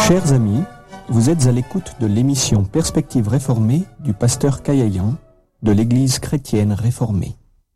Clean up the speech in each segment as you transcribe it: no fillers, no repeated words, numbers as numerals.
Chers amis, vous êtes à l'écoute de l'émission Perspective réformée du pasteur Kayayan de l'Église chrétienne réformée.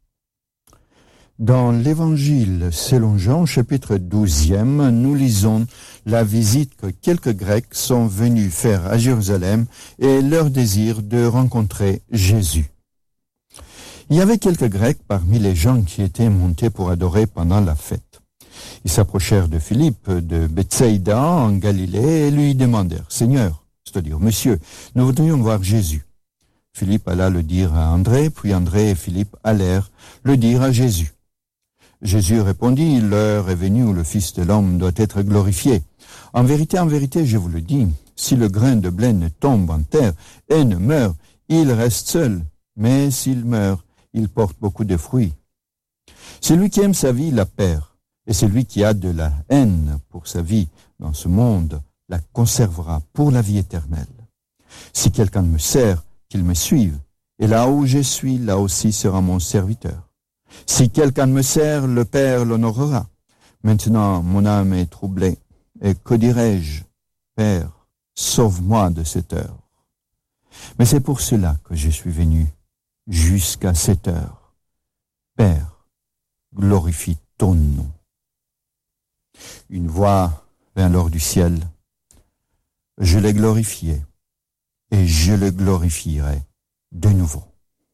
Dans l'Évangile selon Jean, chapitre 12e, nous lisons la visite que quelques Grecs sont venus faire à Jérusalem et leur désir de rencontrer Jésus. Il y avait quelques Grecs parmi les gens qui étaient montés pour adorer pendant la fête. Ils s'approchèrent de Philippe de Bethsaïda en Galilée et lui demandèrent « Seigneur, c'est-à-dire Monsieur, nous voudrions voir Jésus. » Philippe alla le dire à André, puis André et Philippe allèrent le dire à Jésus. Jésus répondit, « L'heure est venue où le Fils de l'homme doit être glorifié. En vérité, je vous le dis, si le grain de blé ne tombe en terre et ne meurt, il reste seul. Mais s'il meurt, il porte beaucoup de fruits. Celui qui aime sa vie la perd, et celui qui a de la haine pour sa vie dans ce monde la conservera pour la vie éternelle. Si quelqu'un me sert, qu'il me suive, et là où je suis, là aussi sera mon serviteur. Si quelqu'un me sert, le Père l'honorera. Maintenant, mon âme est troublée. Et que dirai-je? Père, sauve-moi de cette heure. Mais c'est pour cela que je suis venu jusqu'à cette heure. Père, glorifie ton nom. Une voix vint alors du ciel. Je l'ai glorifié, et je le glorifierai de nouveau.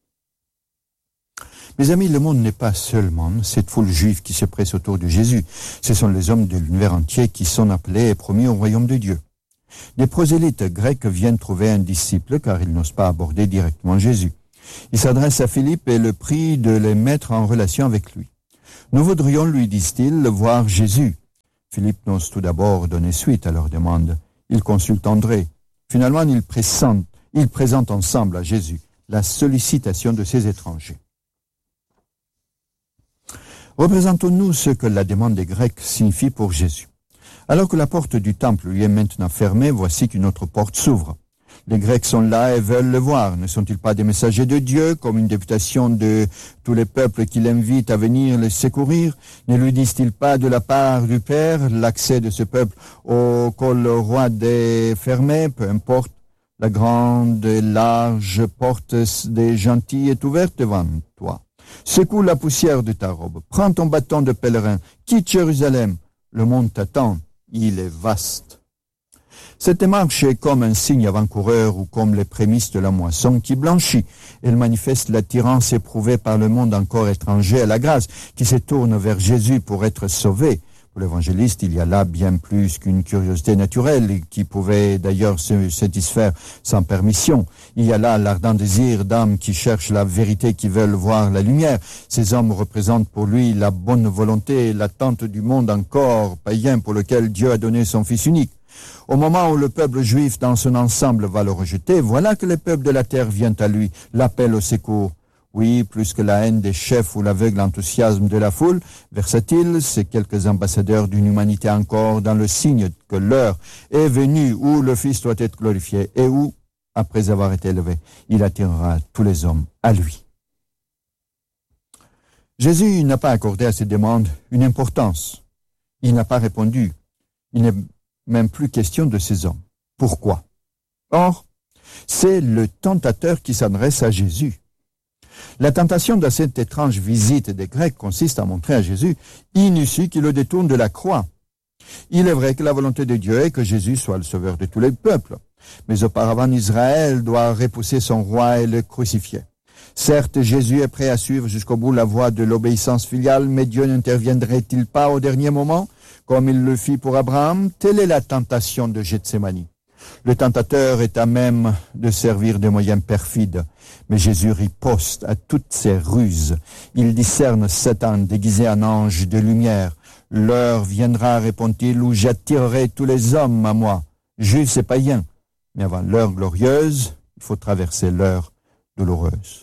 Mes amis, le monde n'est pas seulement cette foule juive qui se presse autour de Jésus. Ce sont les hommes de l'univers entier qui sont appelés et promis au royaume de Dieu. Des prosélytes grecs viennent trouver un disciple car ils n'osent pas aborder directement Jésus. Ils s'adressent à Philippe et le prient de les mettre en relation avec lui. Nous voudrions, lui disent-ils, voir Jésus. Philippe n'ose tout d'abord donner suite à leur demande. Il consulte André. Finalement, ils présentent ensemble à Jésus la sollicitation de ces étrangers. Représentons-nous ce que la demande des Grecs signifie pour Jésus. Alors que la porte du temple lui est maintenant fermée, voici qu'une autre porte s'ouvre. Les Grecs sont là et veulent le voir. Ne sont-ils pas des messagers de Dieu, comme une députation de tous les peuples qui l'invitent à venir les secourir? Ne lui disent-ils pas de la part du Père, l'accès de ce peuple au col roi est fermé, peu importe, la grande et large porte des gentils est ouverte devant toi. Secoue la poussière de ta robe, prends ton bâton de pèlerin, quitte Jérusalem, le monde t'attend, il est vaste. Cette démarche est comme un signe avant-coureur ou comme les prémices de la moisson qui blanchit. Elle manifeste l'attirance éprouvée par le monde encore étranger à la grâce, qui se tourne vers Jésus pour être sauvé. Pour l'évangéliste, il y a là bien plus qu'une curiosité naturelle qui pouvait d'ailleurs se satisfaire sans permission. Il y a là l'ardent désir d'âmes qui cherchent la vérité, qui veulent voir la lumière. Ces hommes représentent pour lui la bonne volonté, l'attente du monde encore païen pour lequel Dieu a donné son Fils unique. Au moment où le peuple juif dans son ensemble va le rejeter, voilà que le peuple de la terre vient à lui, l'appelle au secours. Oui, plus que la haine des chefs ou l'aveugle enthousiasme de la foule, versa-t-il, ces quelques ambassadeurs d'une humanité encore dans le signe que l'heure est venue où le Fils doit être glorifié et où, après avoir été élevé, il attirera tous les hommes à lui. Jésus n'a pas accordé à cette demande une importance. Il n'a pas répondu. Il n'est même plus question de ces hommes. Pourquoi? Or, c'est le tentateur qui s'adresse à Jésus. La tentation de cette étrange visite des Grecs consiste à montrer à Jésus inutile qui le détourne de la croix. Il est vrai que la volonté de Dieu est que Jésus soit le sauveur de tous les peuples. Mais auparavant, Israël doit repousser son roi et le crucifier. Certes, Jésus est prêt à suivre jusqu'au bout la voie de l'obéissance filiale, mais Dieu n'interviendrait-il pas au dernier moment, comme il le fit pour Abraham? Telle est la tentation de Gethsémani. Le tentateur est à même de servir de moyens perfides, mais Jésus riposte à toutes ces ruses. Il discerne Satan déguisé en ange de lumière. L'heure viendra, répond-il, où j'attirerai tous les hommes à moi, juifs et païens. Mais avant l'heure glorieuse, il faut traverser l'heure douloureuse.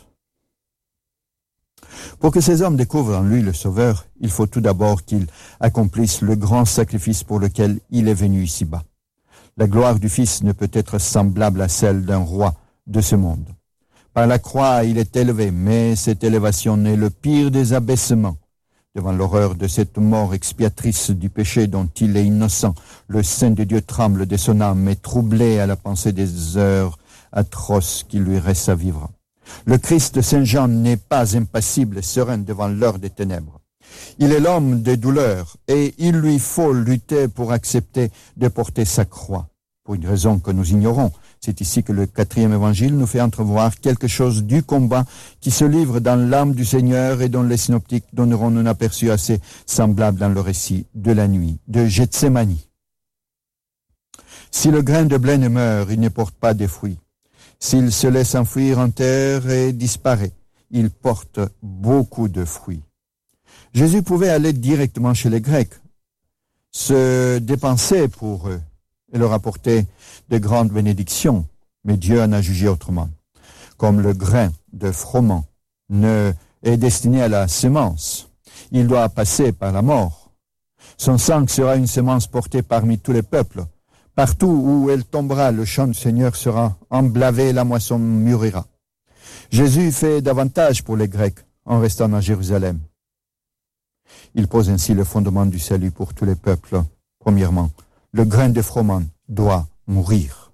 Pour que ces hommes découvrent en lui le Sauveur, il faut tout d'abord qu'il accomplisse le grand sacrifice pour lequel il est venu ici-bas. La gloire du Fils ne peut être semblable à celle d'un roi de ce monde. Par la croix, il est élevé, mais cette élévation est le pire des abaissements. Devant l'horreur de cette mort expiatrice du péché dont il est innocent, le Saint de Dieu tremble de son âme et troublé à la pensée des heures atroces qui lui restent à vivre. Le Christ Saint Jean n'est pas impassible et serein devant l'heure des ténèbres. Il est l'homme des douleurs et il lui faut lutter pour accepter de porter sa croix. Pour une raison que nous ignorons, c'est ici que le 4e évangile nous fait entrevoir quelque chose du combat qui se livre dans l'âme du Seigneur et dont les synoptiques donneront un aperçu assez semblable dans le récit de la nuit de Gethsémani. Si le grain de blé ne meurt, il ne porte pas de fruits. S'il se laisse enfouir en terre et disparaît, il porte beaucoup de fruits. Jésus pouvait aller directement chez les Grecs, se dépenser pour eux et leur apporter de grandes bénédictions, mais Dieu en a jugé autrement. Comme le grain de froment est destiné à la semence, il doit passer par la mort. Son sang sera une semence portée parmi tous les peuples. Partout où elle tombera, le champ du Seigneur sera emblavé et la moisson mûrira. Jésus fait davantage pour les Grecs en restant à Jérusalem. Il pose ainsi le fondement du salut pour tous les peuples. Premièrement, le grain de froment doit mourir.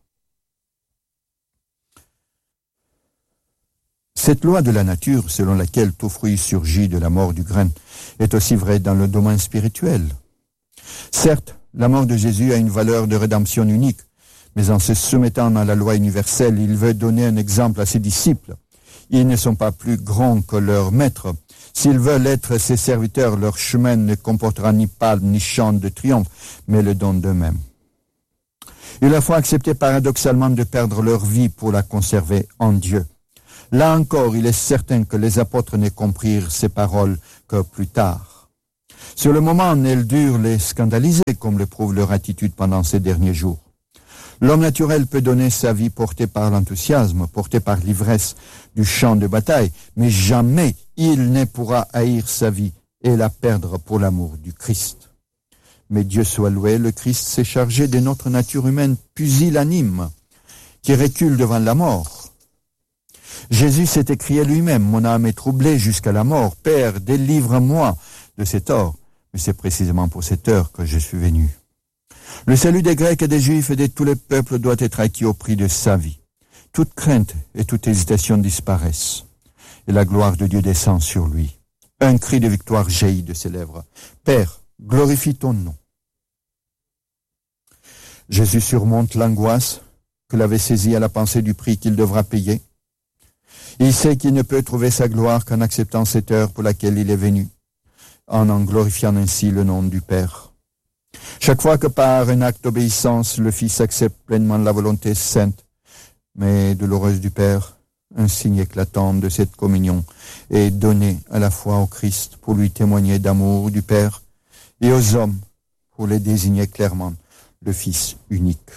Cette loi de la nature, selon laquelle tout fruit surgit de la mort du grain, est aussi vraie dans le domaine spirituel. Certes, la mort de Jésus a une valeur de rédemption unique, mais en se soumettant à la loi universelle, il veut donner un exemple à ses disciples. Ils ne sont pas plus grands que leur maître. S'ils veulent être ses serviteurs, leur chemin ne comportera ni palme ni chant de triomphe, mais le don d'eux-mêmes. Il leur faut accepter paradoxalement de perdre leur vie pour la conserver en Dieu. Là encore, il est certain que les apôtres ne comprirent ces paroles que plus tard. Sur le moment, elles durent les scandaliser, comme le prouve leur attitude pendant ces derniers jours. L'homme naturel peut donner sa vie portée par l'enthousiasme, portée par l'ivresse du champ de bataille, mais jamais il ne pourra haïr sa vie et la perdre pour l'amour du Christ. Mais Dieu soit loué, le Christ s'est chargé de notre nature humaine pusillanime, qui recule devant la mort. Jésus s'est écrié lui-même, « Mon âme est troublée jusqu'à la mort. Père, délivre-moi de cette heure. » Mais c'est précisément pour cette heure que je suis venu. Le salut des Grecs et des Juifs et de tous les peuples doit être acquis au prix de sa vie. Toute crainte et toute hésitation disparaissent, et la gloire de Dieu descend sur lui. Un cri de victoire jaillit de ses lèvres. « Père, glorifie ton nom. » Jésus surmonte l'angoisse que l'avait saisi à la pensée du prix qu'il devra payer. Il sait qu'il ne peut trouver sa gloire qu'en acceptant cette heure pour laquelle il est venu, en glorifiant ainsi le nom du Père. Chaque fois que par un acte d'obéissance, le Fils accepte pleinement la volonté sainte, mais douloureuse du Père, un signe éclatant de cette communion est donné à la fois au Christ pour lui témoigner d'amour du Père et aux hommes pour les désigner clairement le Fils unique.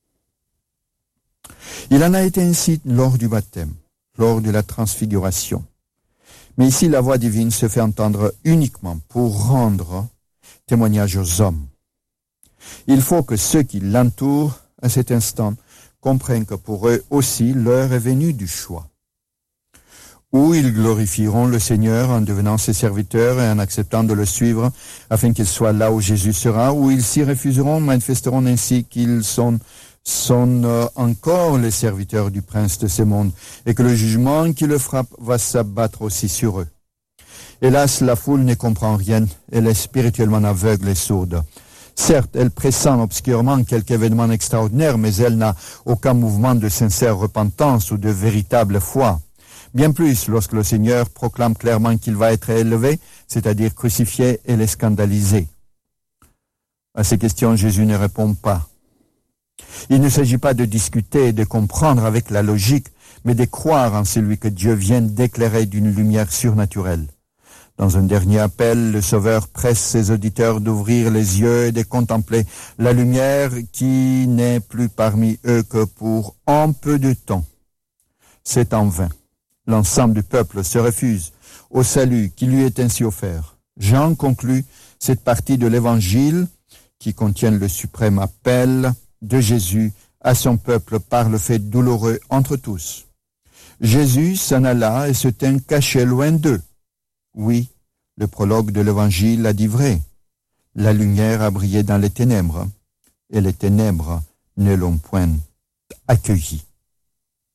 Il en a été ainsi lors du baptême, lors de la transfiguration. Mais ici, la voix divine se fait entendre uniquement pour rendre témoignage aux hommes. Il faut que ceux qui l'entourent à cet instant comprennent que pour eux aussi l'heure est venue du choix. Ou ils glorifieront le Seigneur en devenant ses serviteurs et en acceptant de le suivre afin qu'il soit là où Jésus sera, ou ils s'y refuseront, manifesteront ainsi qu'ils sont encore les serviteurs du prince de ce monde et que le jugement qui le frappe va s'abattre aussi sur eux. Hélas, la foule ne comprend rien, elle est spirituellement aveugle et sourde. Certes, elle pressent obscurement quelque événement extraordinaire, mais elle n'a aucun mouvement de sincère repentance ou de véritable foi. Bien plus, lorsque le Seigneur proclame clairement qu'il va être élevé, c'est-à-dire crucifié, elle est scandalisée. À ces questions, Jésus ne répond pas. Il ne s'agit pas de discuter et de comprendre avec la logique, mais de croire en celui que Dieu vient d'éclairer d'une lumière surnaturelle. Dans un dernier appel, le Sauveur presse ses auditeurs d'ouvrir les yeux et de contempler la lumière qui n'est plus parmi eux que pour un peu de temps. C'est en vain. L'ensemble du peuple se refuse au salut qui lui est ainsi offert. Jean conclut cette partie de l'Évangile qui contient le suprême appel de Jésus à son peuple par le fait douloureux entre tous. Jésus s'en alla et se tint caché loin d'eux. Oui, Le prologue de l'Évangile a dit vrai. La lumière a brillé dans les ténèbres, et les ténèbres ne l'ont point accueilli.